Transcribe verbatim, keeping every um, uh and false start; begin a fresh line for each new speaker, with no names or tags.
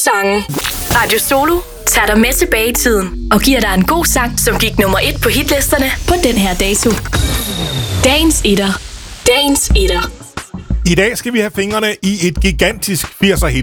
sange. Radio Solo tager dig med tilbage i tiden og giver dig en god sang, som gik nummer et på hitlisterne på den her dato. Dagens etter. Dagens etter.
I dag skal vi have fingrene i et gigantisk firser hit.